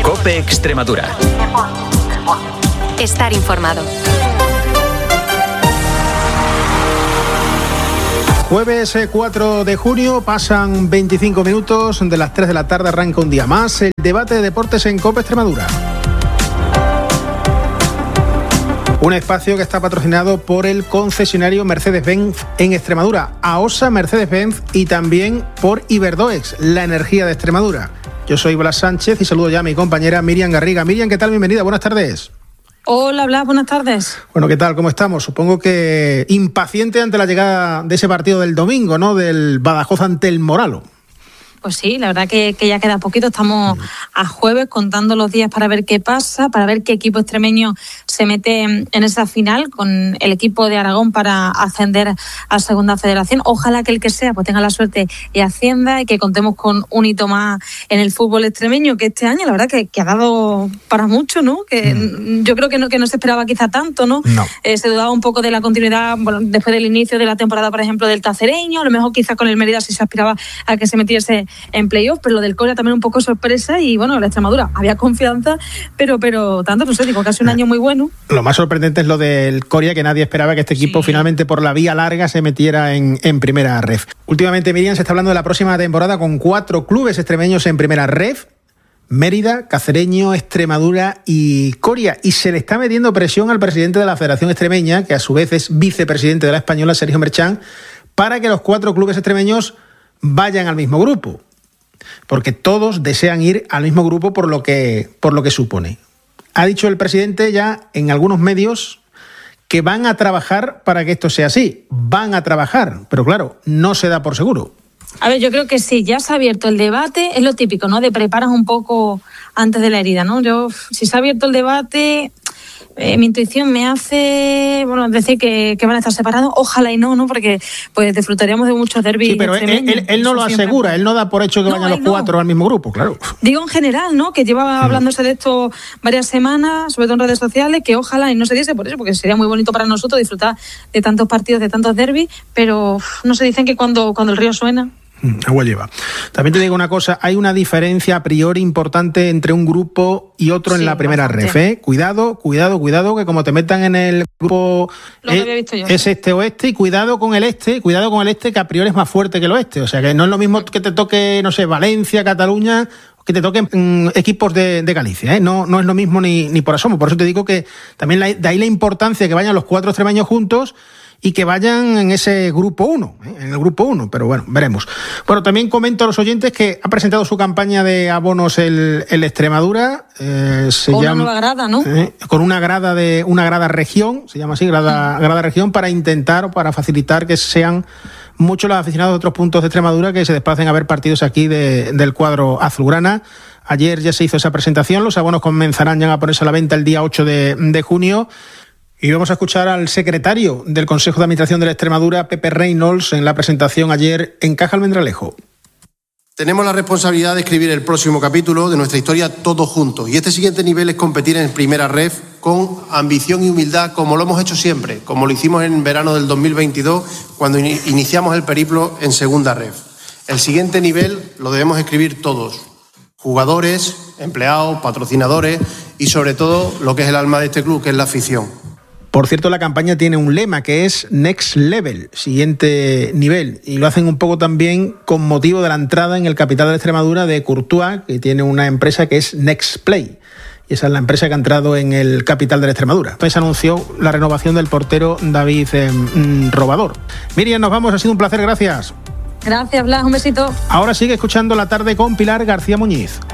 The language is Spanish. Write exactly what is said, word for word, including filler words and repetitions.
COPE Extremadura. Estar informado. Jueves cuatro de junio, pasan veinticinco minutos de las tres de la tarde, arranca un día más el debate de deportes en COPE Extremadura. Un espacio que está patrocinado por el concesionario Mercedes-Benz en Extremadura, AOSA Mercedes-Benz, y también por Iberdoex, la energía de Extremadura. Yo soy Blas Sánchez y saludo ya a mi compañera Miriam Garriga. Miriam, ¿qué tal? Bienvenida, buenas tardes. Hola, Blas, buenas tardes. Bueno, ¿qué tal? ¿Cómo estamos? Supongo que impaciente ante la llegada de ese partido del domingo, ¿no? Del Badajoz ante el Moralo. Pues sí, la verdad que, que ya queda poquito, estamos a jueves contando los días para ver qué pasa, para ver qué equipo extremeño se mete en esa final con el equipo de Aragón para ascender a Segunda Federación. Ojalá que el que sea pues tenga la suerte y ascienda y que contemos con un hito más en el fútbol extremeño, que este año la verdad que, que ha dado para mucho, ¿no? Que mm. yo creo que no, que no se esperaba quizá tanto, ¿no? no. Eh, se dudaba un poco de la continuidad, bueno, después del inicio de la temporada, por ejemplo, del Cacereño, a lo mejor quizá con el Mérida sí se aspiraba a que se metiese en playoff, pero lo del Coria también un poco sorpresa y bueno, la Extremadura había confianza, pero pero tanto, no sé, digo, casi un año muy bueno. Lo más sorprendente es lo del Coria, que nadie esperaba que este equipo sí. finalmente por la vía larga se metiera en, en primera ref. Últimamente, Miriam, se está hablando de la próxima temporada con cuatro clubes extremeños en primera ref: Mérida, Cacereño, Extremadura y Coria, y se le está metiendo presión al presidente de la Federación Extremeña, que a su vez es vicepresidente de la Española, Sergio Merchán, para que los cuatro clubes extremeños vayan al mismo grupo, porque todos desean ir al mismo grupo por lo que, por lo que supone. Ha dicho el presidente ya en algunos medios que van a trabajar para que esto sea así. Van a trabajar, pero claro, no se da por seguro. A ver, yo creo que sí, ya se ha abierto el debate, es lo típico, ¿no? De preparas un poco antes de la herida, ¿no? Yo, si se ha abierto el debate, eh, mi intuición me hace, bueno, decir que, que van a estar separados. Ojalá y no, ¿no? Porque pues disfrutaríamos de muchos derbis. Sí, pero él, él, él no lo asegura, él no da por hecho que no, vayan los cuatro no. al mismo grupo, claro. Digo en general, ¿no? Que lleva hablándose de esto varias semanas, sobre todo en redes sociales, que ojalá y no se diese por eso, porque sería muy bonito para nosotros disfrutar de tantos partidos, de tantos derbis, pero no se dicen que cuando, cuando el río suena... Agua lleva. También te digo una cosa, hay una diferencia a priori importante entre un grupo y otro sí, en la primera ref, ¿eh? Cuidado, cuidado, cuidado, que como te metan en el grupo es, es este o este, y cuidado con el este, cuidado con el este, que a priori es más fuerte que el oeste. O sea, que no es lo mismo que te toque, no sé, Valencia, Cataluña, que te toquen mmm, equipos de, de Galicia, ¿eh? No, no es lo mismo ni, ni por asomo. Por eso te digo que también la, de ahí la importancia de que vayan los cuatro extremeños juntos y que vayan en ese grupo uno, ¿eh? en el grupo uno, pero bueno, veremos. Bueno, también comento a los oyentes que ha presentado su campaña de abonos el, el Extremadura. Eh, se con llama, una nueva grada, ¿no? Eh, con una grada de una grada región, se llama así, grada, mm. grada región, para intentar o para facilitar que sean muchos los aficionados de otros puntos de Extremadura que se desplacen a ver partidos aquí de, del cuadro azulgrana. Ayer ya se hizo esa presentación, los abonos comenzarán ya a ponerse a la venta el día ocho de, de junio. Y vamos a escuchar al secretario del Consejo de Administración de la Extremadura, Pepe Reynolds, en la presentación ayer en Caja Almendralejo. Tenemos la responsabilidad de escribir el próximo capítulo de nuestra historia todos juntos. Y este siguiente nivel es competir en primera ref con ambición y humildad, como lo hemos hecho siempre, como lo hicimos en verano del dos mil veintidós, cuando in- iniciamos el periplo en segunda ref. El siguiente nivel lo debemos escribir todos, jugadores, empleados, patrocinadores y sobre todo lo que es el alma de este club, que es la afición. Por cierto, la campaña tiene un lema que es Next Level, siguiente nivel, y lo hacen un poco también con motivo de la entrada en el capital de Extremadura de Courtois, que tiene una empresa que es Next Play, y esa es la empresa que ha entrado en el capital de la Extremadura. Entonces anunció la renovación del portero David eh, Robador. Miriam, nos vamos, ha sido un placer, gracias. Gracias, Blas, un besito. Ahora sigue escuchando La Tarde con Pilar García Muñiz.